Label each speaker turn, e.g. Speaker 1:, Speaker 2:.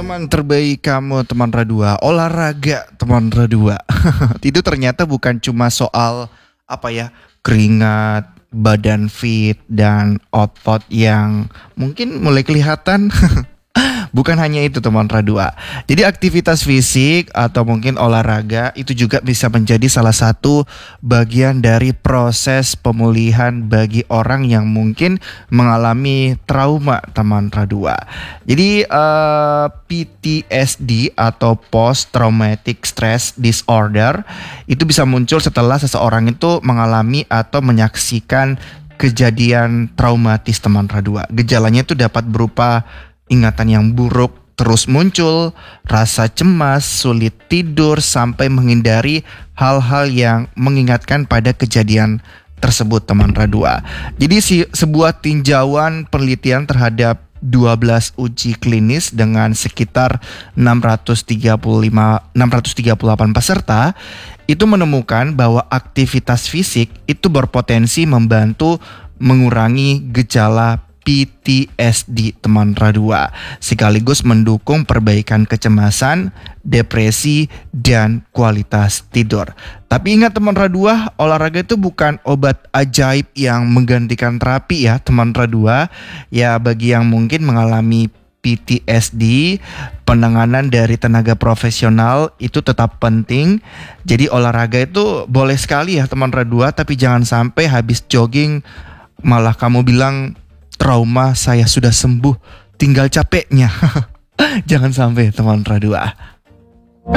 Speaker 1: Teman terbaik kamu teman Radua, olahraga teman Radua. Itu ternyata bukan cuma soal keringat, badan fit dan otot yang mungkin mulai kelihatan. Bukan hanya itu teman Radua. Jadi aktivitas fisik atau mungkin olahraga itu juga bisa menjadi salah satu bagian dari proses pemulihan bagi orang yang mungkin mengalami trauma teman Radua. Jadi PTSD atau Post Traumatic Stress Disorder itu bisa muncul setelah seseorang itu mengalami atau menyaksikan kejadian traumatis teman Radua. Gejalanya itu dapat berupa ingatan yang buruk terus muncul, rasa cemas, sulit tidur, sampai menghindari hal-hal yang mengingatkan pada kejadian tersebut teman Radua. Jadi sebuah tinjauan penelitian terhadap 12 uji klinis dengan sekitar 638 peserta itu menemukan bahwa aktivitas fisik itu berpotensi membantu mengurangi gejala PTSD teman Radua, sekaligus mendukung perbaikan kecemasan, depresi, dan kualitas tidur. Tapi ingat teman Radua, olahraga itu bukan obat ajaib yang menggantikan terapi ya teman Radua. Ya bagi yang mungkin mengalami PTSD, penanganan dari tenaga profesional itu tetap penting. Jadi olahraga itu boleh sekali ya teman Radua, tapi jangan sampai habis jogging malah kamu bilang trauma saya sudah sembuh, tinggal capeknya. Jangan sampai teman Radua.